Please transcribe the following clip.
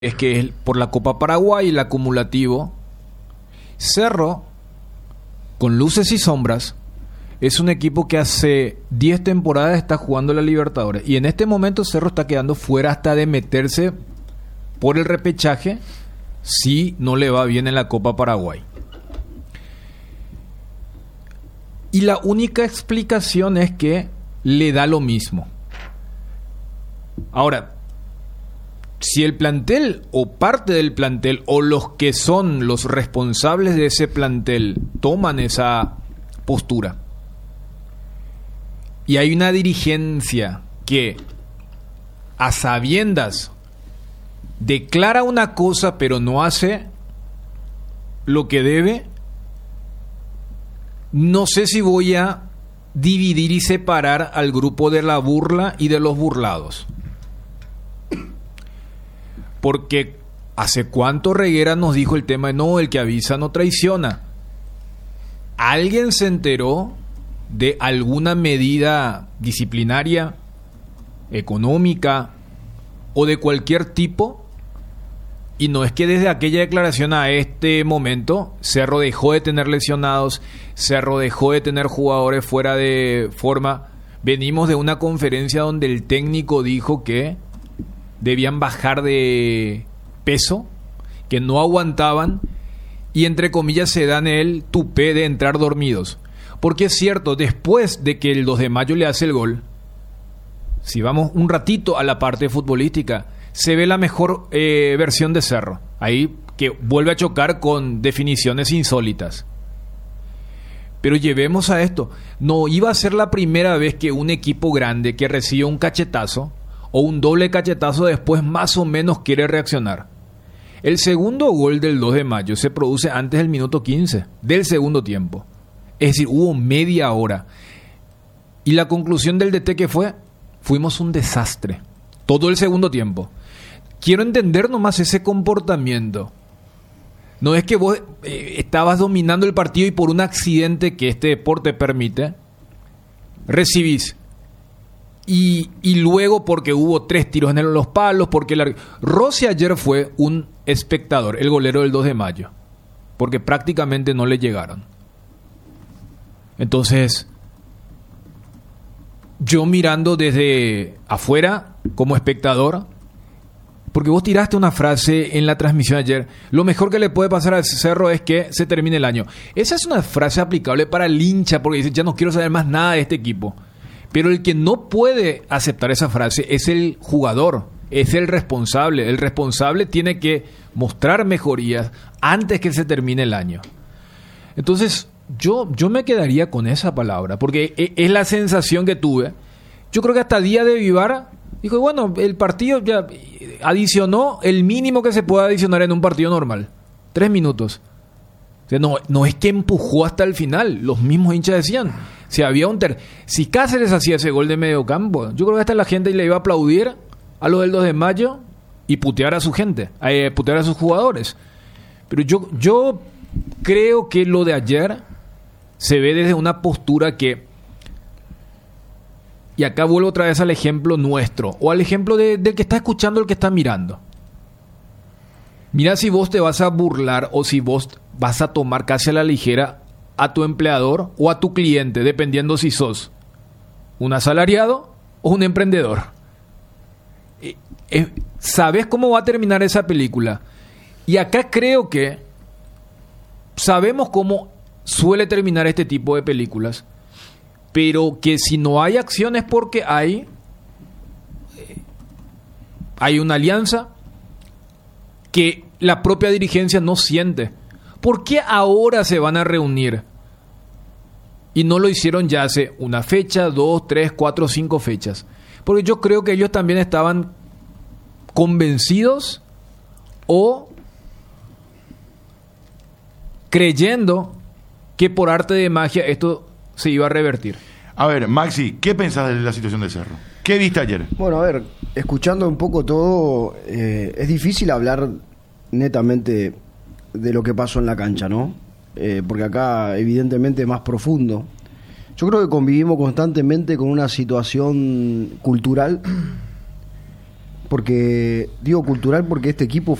es que es por la Copa Paraguay, el acumulativo. Cerro, con luces y sombras, es un equipo que hace 10 temporadas está jugando la Libertadores. Y en este momento Cerro está quedando fuera hasta de meterse por el repechaje si no le va bien en la Copa Paraguay. Y la única explicación es que le da lo mismo. Ahora, si el plantel o parte del plantel o los que son los responsables de ese plantel toman esa postura y hay una dirigencia que a sabiendas declara una cosa pero no hace lo que debe, no sé si voy a dividir y separar al grupo de la burla y de los burlados. Porque hace cuánto Reguera nos dijo el tema de no, el que avisa no traiciona. ¿Alguien se enteró de alguna medida disciplinaria, económica o de cualquier tipo? Y no es que desde aquella declaración a este momento Cerro dejó de tener lesionados, Cerro dejó de tener jugadores fuera de forma. Venimos de una conferencia donde el técnico dijo que debían bajar de peso, que no aguantaban y entre comillas se dan el tupé de entrar dormidos. Porque es cierto, después de que el 2 de mayo le hace el gol, si vamos un ratito a la parte futbolística, se ve la mejor versión de Cerro. Ahí que vuelve a chocar con definiciones insólitas. Pero llevemos a esto. No iba a ser la primera vez que un equipo grande que recibe un cachetazo o un doble cachetazo después más o menos quiere reaccionar. El segundo gol del 2 de mayo se produce antes del minuto 15 del segundo tiempo. Es decir, hubo media hora. Y la conclusión del DT que fuimos un desastre. Todo el segundo tiempo. Quiero entender nomás ese comportamiento. No es que vos estabas dominando el partido y por un accidente que este deporte permite, recibís. Y luego porque hubo 3 tiros en los palos, porque Rossi ayer fue un espectador, el golero del 2 de mayo, porque prácticamente no le llegaron. Entonces, yo mirando desde afuera como espectador, porque vos tiraste una frase en la transmisión ayer, lo mejor que le puede pasar al Cerro es que se termine el año. Esa es una frase aplicable para el hincha, porque dice, ya no quiero saber más nada de este equipo. Pero el que no puede aceptar esa frase es el jugador, es el responsable. El responsable tiene que mostrar mejorías antes que se termine el año. Entonces, yo me quedaría con esa palabra, porque es la sensación que tuve. Yo creo que hasta Día de Vivar dijo, bueno, el partido ya adicionó el mínimo que se puede adicionar en un partido normal. 3 minutos. O sea, no es que empujó hasta el final. Los mismos hinchas decían, si Cáceres hacía ese gol de medio campo, yo creo que hasta la gente le iba a aplaudir a los del 2 de mayo y putear a su gente, putear a sus jugadores. Pero yo creo que lo de ayer se ve desde una postura que, y acá vuelvo otra vez al ejemplo nuestro, o al ejemplo del que está escuchando, el que está mirando. Mira si vos te vas a burlar o si vos vas a tomar casi a la ligera a tu empleador o a tu cliente, dependiendo si sos un asalariado o un emprendedor. ¿Sabes cómo va a terminar esa película? Y acá creo que sabemos cómo suele terminar este tipo de películas, pero que si no hay acción es porque hay una alianza que la propia dirigencia no siente. ¿Por qué ahora se van a reunir? Y no lo hicieron ya hace una fecha, 2, 3, 4, 5 fechas. Porque yo creo que ellos también estaban convencidos o creyendo que por arte de magia esto se iba a revertir. A ver, Maxi, ¿qué pensás de la situación de Cerro? ¿Qué viste ayer? Bueno, a ver, escuchando un poco todo, es difícil hablar netamente de lo que pasó en la cancha, ¿no? Porque acá evidentemente es más profundo. Yo creo que convivimos constantemente con una situación cultural porque, digo cultural porque este equipo